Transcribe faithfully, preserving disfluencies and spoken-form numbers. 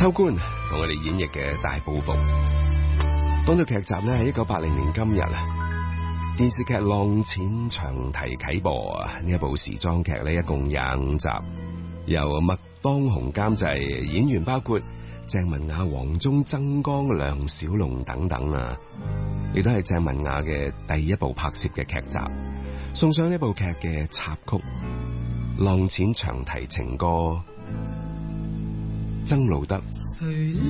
秋官同我哋演繹嘅大報復。講到劇集呢，喺一九八零年今日啊，電視劇《浪淺長堤》啟播啊，呢一部時裝劇呢，一共廿五集，由麥當雄監製，演員包括鄭文雅、黃宗、曾江、梁小龍等等啊，亦都係鄭文雅嘅第一部拍攝嘅劇集。送上呢部劇嘅插曲《浪淺長堤情歌》，曾路得。